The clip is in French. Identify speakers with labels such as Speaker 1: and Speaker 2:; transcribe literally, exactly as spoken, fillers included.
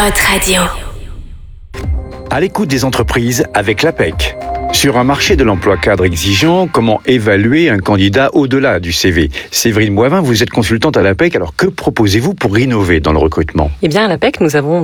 Speaker 1: Hot Radio.
Speaker 2: À l'écoute des entreprises avec l'A P E C. Sur un marché de l'emploi cadre exigeant, comment évaluer un candidat au-delà du C V? Séverine Boivin, vous êtes consultante à l'A P E C, alors que proposez-vous pour innover dans le recrutement?
Speaker 3: Eh bien, à l'A P E C, nous avons